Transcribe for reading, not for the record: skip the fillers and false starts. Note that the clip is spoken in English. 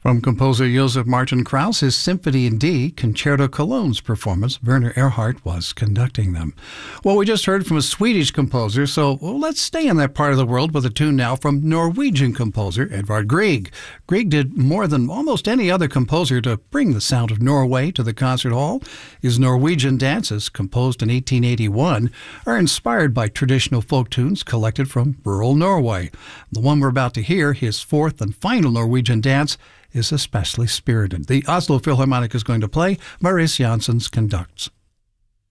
From composer Joseph Martin Krauss, his Symphony in D, Concerto Cologne's performance, Werner Erhard was conducting them. Well, we just heard from a Swedish composer, so let's stay in that part of the world with a tune now from Norwegian composer Edvard Grieg. Grieg did more than almost any other composer to bring the sound of Norway to the concert hall. His Norwegian dances, composed in 1881, are inspired by traditional folk tunes collected from rural Norway. The one we're about to hear, his fourth and final Norwegian dance, is especially spirited. The Oslo Philharmonic is going to play. Marius Jansons conducts.